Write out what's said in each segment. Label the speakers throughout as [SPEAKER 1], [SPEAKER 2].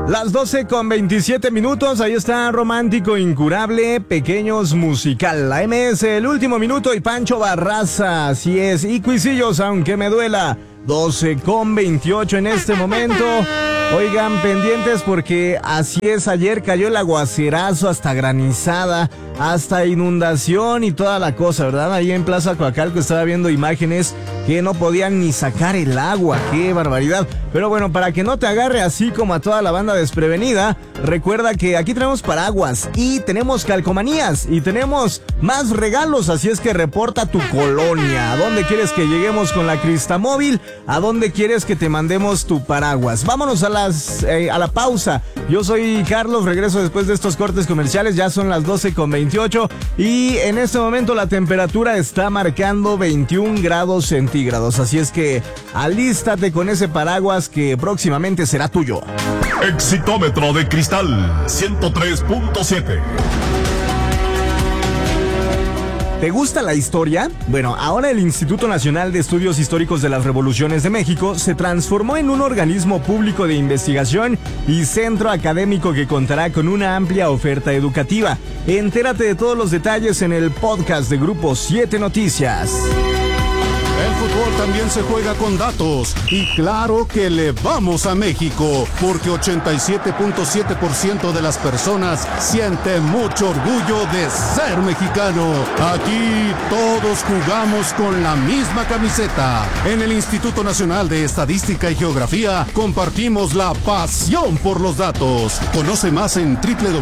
[SPEAKER 1] Las 12:27. Ahí está Romántico Incurable, Pequeños Musical. La MS, El Último Minuto y Pancho Barraza. Así es. Y Cuisillos, Aunque Me Duela. 12:28 en este momento. Oigan, pendientes porque así es, ayer cayó el aguacerazo, hasta granizada, hasta inundación y toda la cosa, ¿verdad? Ahí en Plaza Coacalco estaba viendo imágenes que no podían ni sacar el agua, qué barbaridad. Pero bueno, para que no te agarre así como a toda la banda desprevenida, recuerda que aquí tenemos paraguas y tenemos calcomanías y tenemos más regalos, así es que reporta tu colonia. ¿A dónde quieres que lleguemos con la Cristamóvil? ¿A dónde quieres que te mandemos tu paraguas? Vámonos a la pausa. Yo soy Carlos, regreso después de estos cortes comerciales. Ya son las 12:28 y en este momento la temperatura está marcando 21 grados centígrados. Así es que alístate con ese paraguas que próximamente será tuyo.
[SPEAKER 2] Exitómetro de cristal 103.7.
[SPEAKER 1] ¿Te gusta la historia? Bueno, ahora el Instituto Nacional de Estudios Históricos de las Revoluciones de México se transformó en un organismo público de investigación y centro académico que contará con una amplia oferta educativa. Entérate de todos los detalles en el podcast de Grupo 7 Noticias.
[SPEAKER 3] El fútbol también se juega con datos y claro que le vamos a México porque 87.7% de las personas sienten mucho orgullo de ser mexicano. Aquí todos jugamos con la misma camiseta. En el Instituto Nacional de Estadística y Geografía compartimos la pasión por los datos. Conoce más en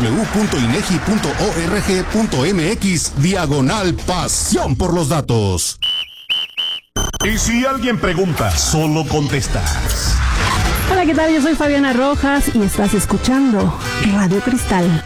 [SPEAKER 3] www.inegi.org.mx/pasión por los datos.
[SPEAKER 2] Y si alguien pregunta, solo contestas.
[SPEAKER 4] Hola, ¿qué tal? Yo soy Fabiana Rojas y estás escuchando Radio Cristal.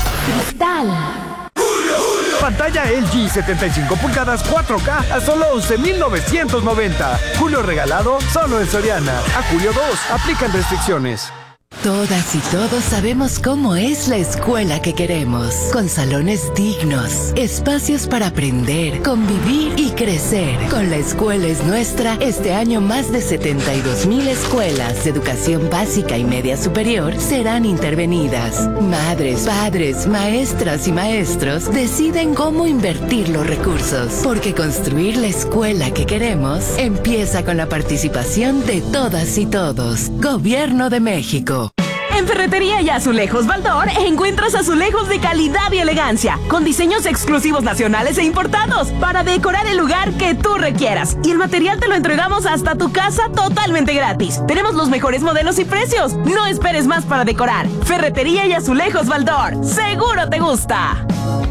[SPEAKER 5] Pantalla LG 75 pulgadas 4K a solo 11,990. Julio regalado solo en Soriana. A julio 2, aplican restricciones.
[SPEAKER 6] Todas y todos sabemos cómo es la escuela que queremos, con salones dignos, espacios para aprender, convivir y crecer. Con La Escuela es Nuestra, este año más de 72,000 escuelas de educación básica y media superior serán intervenidas. Madres, padres, maestras y maestros deciden cómo invertir los recursos, porque construir la escuela que queremos empieza con la participación de todas y todos. Gobierno de México.
[SPEAKER 7] En Ferretería y Azulejos Baldor encuentras azulejos de calidad y elegancia, con diseños exclusivos nacionales e importados, para decorar el lugar que tú requieras. Y el material te lo entregamos hasta tu casa totalmente gratis. Tenemos los mejores modelos y precios. No esperes más para decorar. Ferretería y Azulejos Baldor. ¡Seguro te gusta!